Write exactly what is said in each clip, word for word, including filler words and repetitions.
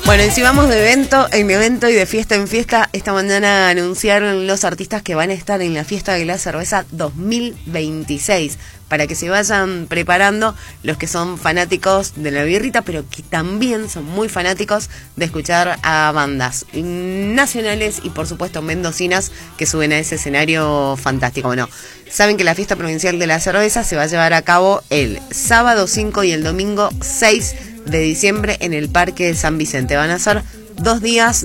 Bueno, y si vamos de evento en evento y de fiesta en fiesta, esta mañana anunciaron los artistas que van a estar en la fiesta de la cerveza dos mil veintiséis, para que se vayan preparando los que son fanáticos de la birrita, pero que también son muy fanáticos de escuchar a bandas nacionales y por supuesto mendocinas que suben a ese escenario fantástico. Bueno, saben que la fiesta provincial de la cerveza se va a llevar a cabo el sábado cinco y el domingo seis de diciembre en el Parque de San Vicente. Van a ser dos días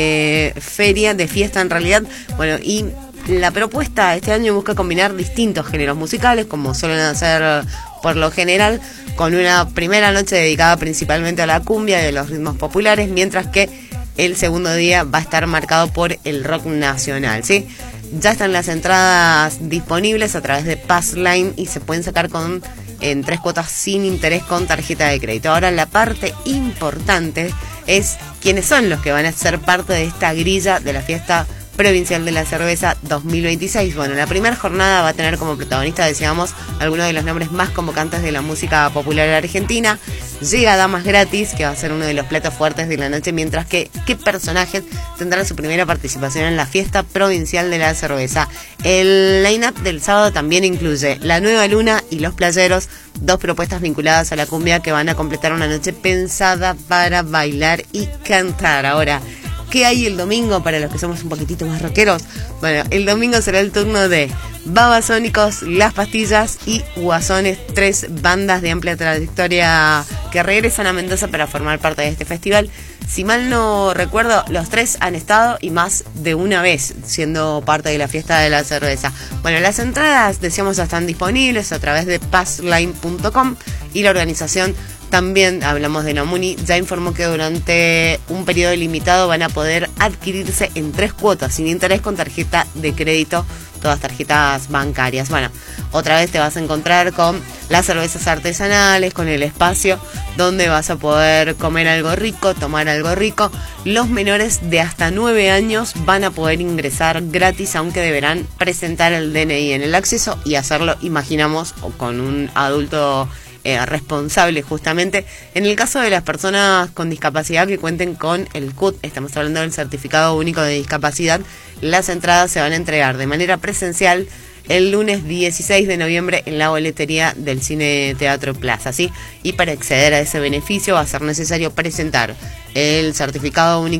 de feria, de fiesta en realidad. Bueno, y la propuesta este año busca combinar distintos géneros musicales, como suelen hacer por lo general, con una primera noche dedicada principalmente a la cumbia y a los ritmos populares, mientras que el segundo día va a estar marcado por el rock nacional, ¿sí? Ya están las entradas disponibles a través de Passline y se pueden sacar con en tres cuotas sin interés con tarjeta de crédito. Ahora la parte importante es quiénes son los que van a ser parte de esta grilla de la fiesta provincial de la cerveza dos mil veintiséis. Bueno, la primera jornada va a tener como protagonista, decíamos, algunos de los nombres más convocantes de la música popular argentina. Llega Damas Gratis, que va a ser uno de los platos fuertes de la noche, mientras que ¿qué personajes tendrán su primera participación en la fiesta provincial de la cerveza? El line-up del sábado también incluye La Nueva Luna y Los Playeros, dos propuestas vinculadas a la cumbia que van a completar una noche pensada para bailar y cantar. Ahora, ¿qué hay el domingo para los que somos un poquitito más rockeros? Bueno, el domingo será el turno de Babasónicos, Las Pastillas y Guasones, tres bandas de amplia trayectoria que regresan a Mendoza para formar parte de este festival. Si mal no recuerdo, los tres han estado y más de una vez siendo parte de la fiesta de la cerveza. Bueno, las entradas, decíamos, están disponibles a través de passline punto com y la organización también, hablamos de la MUNI, ya informó que durante un periodo limitado van a poder adquirirse en tres cuotas sin interés con tarjeta de crédito, todas tarjetas bancarias. Bueno, otra vez te vas a encontrar con las cervezas artesanales, con el espacio donde vas a poder comer algo rico, tomar algo rico. Los menores de hasta nueve años van a poder ingresar gratis, aunque deberán presentar el D N I en el acceso y hacerlo, imaginamos, con un adulto Eh, responsable justamente. En el caso de las personas con discapacidad que cuenten con el C U D, estamos hablando del Certificado Único de Discapacidad, las entradas se van a entregar de manera presencial el lunes dieciséis de noviembre en la boletería del Cine Teatro Plaza, ¿sí? Y para acceder a ese beneficio va a ser necesario presentar el Certificado Único